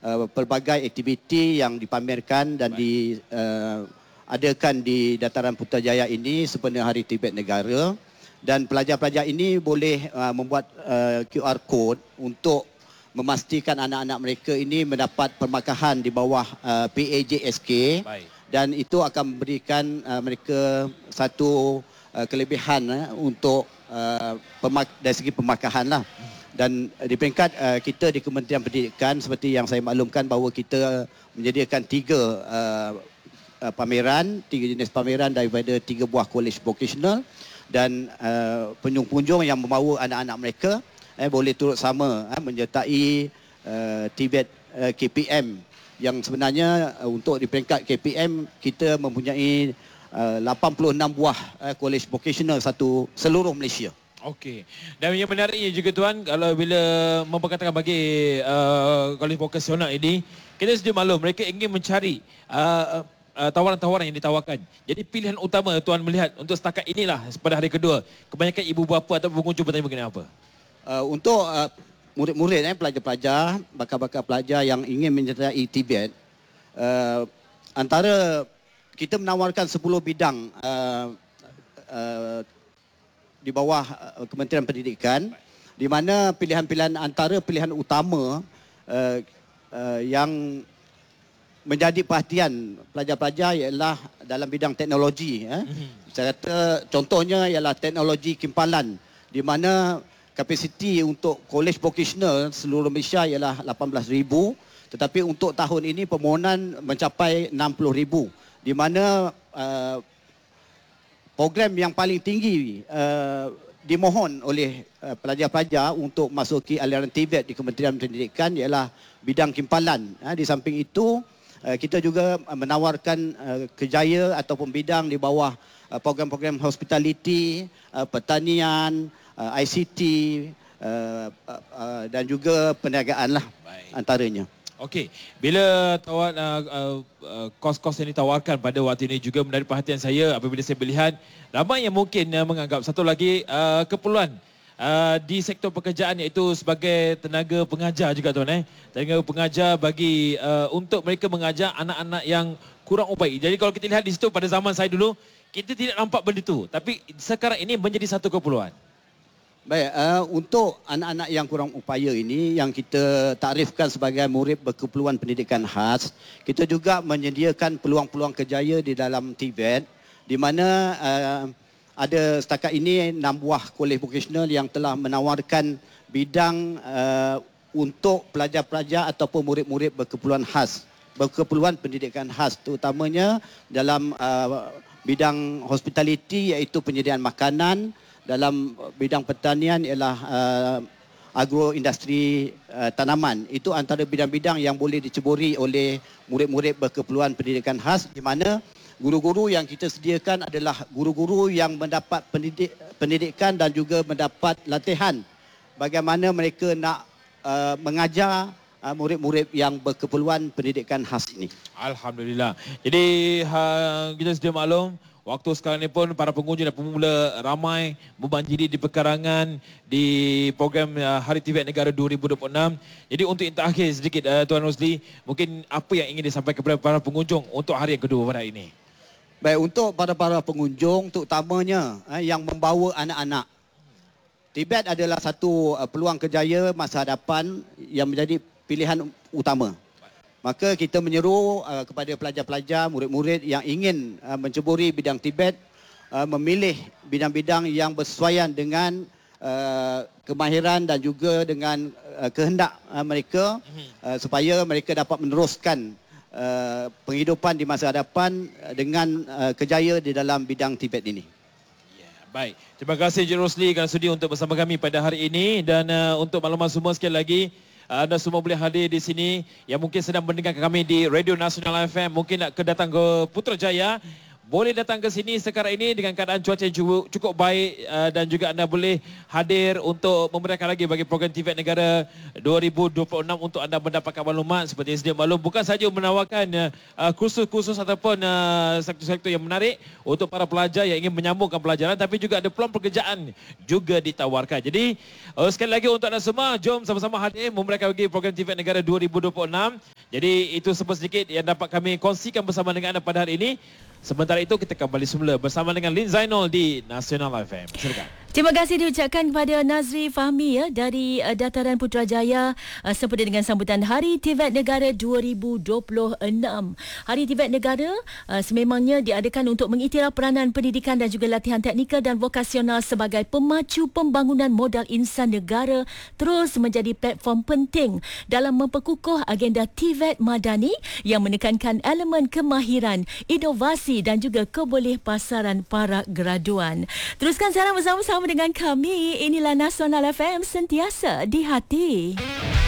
pelbagai aktiviti yang dipamerkan dan diadakan di Dataran Putrajaya ini sempena Hari Tibet Negara. Dan pelajar-pelajar ini boleh membuat QR code untuk memastikan anak-anak mereka ini mendapat permakahan di bawah PAJSK. Dan itu akan memberikan mereka satu kelebihan untuk dari segi pemakahan lah. Dan di peringkat kita di Kementerian Pendidikan, seperti yang saya maklumkan bahawa kita menyediakan tiga jenis pameran daripada 3 buah kolej vocational. Dan pengunjung yang membawa anak-anak mereka boleh turut sama menyertai Tibet KPM, yang sebenarnya untuk di peringkat KPM kita mempunyai 86 buah kolej vocational seluruh Malaysia. Okey. Dan yang menariknya juga tuan, kalau bila memperkatakan bagi kolej vocational ini, kita sedia maklum mereka ingin mencari tawaran-tawaran yang ditawarkan. Jadi pilihan utama tuan melihat untuk setakat inilah pada hari kedua, kebanyakan ibu bapa atau pengunjung bertanya mengenai apa? Untuk murid-murid, pelajar-pelajar, bakal-bakal pelajar yang ingin menyertai Tibet, antara kita menawarkan 10 bidang di bawah Kementerian Pendidikan, di mana pilihan-pilihan antara pilihan utama yang menjadi perhatian pelajar-pelajar ialah dalam bidang teknologi. Saya kata contohnya ialah teknologi kimpalan, di mana kapasiti untuk kolej vocational seluruh Malaysia ialah 18,000, tetapi untuk tahun ini permohonan mencapai 60,000, di mana program yang paling tinggi dimohon oleh pelajar-pelajar untuk masuki aliran Tibet di Kementerian Pendidikan ialah bidang kimpalan. Di samping itu, kita juga menawarkan kejaya ataupun bidang di bawah program-program hospitality, pertanian, ICT dan juga perniagaan lah antaranya. Okey, bila kos-kos yang ditawarkan pada waktu ini juga menarik perhatian saya apabila saya melihat ramai yang mungkin menganggap satu lagi keperluan di sektor pekerjaan, iaitu sebagai tenaga pengajar juga tuan. Tenaga pengajar bagi untuk mereka mengajar anak-anak yang kurang upaya. Jadi kalau kita lihat di situ pada zaman saya dulu, kita tidak nampak benda itu, tapi sekarang ini menjadi satu keperluan. Baik, untuk anak-anak yang kurang upaya ini yang kita takrifkan sebagai murid berkeperluan pendidikan khas, kita juga menyediakan peluang-peluang kerjaya di dalam Tibet, di mana ada setakat ini 6 buah kolej vocational yang telah menawarkan bidang untuk pelajar-pelajar ataupun murid-murid berkeperluan pendidikan khas, terutamanya dalam bidang hospitality iaitu penyediaan makanan, dalam bidang pertanian ialah agroindustri tanaman. Itu antara bidang-bidang yang boleh diceburi oleh murid-murid berkeperluan pendidikan khas, di mana guru-guru yang kita sediakan adalah guru-guru yang mendapat pendidikan dan juga mendapat latihan bagaimana mereka nak mengajar murid-murid yang berkeperluan pendidikan khas ini. Alhamdulillah. Jadi kita sedia maklum, waktu sekarang ni pun para pengunjung dah mula ramai membanjiri di pekarangan di program Hari Tibet Negara 2026. Jadi untuk yang terakhir sedikit Tuan Rosli, mungkin apa yang ingin disampaikan kepada para pengunjung untuk hari yang kedua pada hari ini? Baik, untuk para pengunjung, terutamanya yang membawa anak-anak, Tibet adalah satu peluang kerjaya masa hadapan yang menjadi pilihan utama. Maka kita menyeru kepada pelajar-pelajar, murid-murid yang ingin menceburi bidang Tibet, memilih bidang-bidang yang bersesuaian dengan kemahiran dan juga dengan kehendak mereka, supaya mereka dapat meneruskan penghidupan di masa hadapan dengan kejaya di dalam bidang Tibet ini. Baik, terima kasih Encik Rosli kerana sudi untuk bersama kami pada hari ini, dan untuk maklumat semua sekali lagi, anda semua boleh hadir di sini yang mungkin sedang mendengarkan kami di Radio Nasional FM, mungkin nak datang ke Putrajaya, boleh datang ke sini sekarang ini dengan keadaan cuaca yang cukup baik, dan juga anda boleh hadir untuk memberikan lagi bagi program Tibet Negara 2026 untuk anda mendapatkan maklumat. Seperti yang sedia maklum, bukan sahaja menawarkan kursus-kursus ataupun sektor-sektor yang menarik untuk para pelajar yang ingin menyambungkan pelajaran, tapi juga ada peluang pekerjaan juga ditawarkan. Jadi sekali lagi untuk anda semua, jom sama-sama hadir memberikan bagi program Tibet Negara 2026. Jadi itu sedikit yang dapat kami kongsikan bersama dengan anda pada hari ini. Sementara itu kita kembali semula bersama dengan Lin Zainul di Nasional FM. Silakan. Terima kasih diucapkan kepada Nazri Fahmi dari Dataran Putrajaya sempena dengan sambutan Hari TVET Negara 2026. Hari TVET Negara sememangnya diadakan untuk mengiktiraf peranan pendidikan dan juga latihan teknikal dan vokasional sebagai pemacu pembangunan modal insan negara terus menjadi platform penting dalam memperkukuh agenda TVET Madani yang menekankan elemen kemahiran, inovasi dan juga kebolehpasaran para graduan. Teruskan siaran bersama-sama dengan kami. Inilah Nasional FM, sentiasa di hati.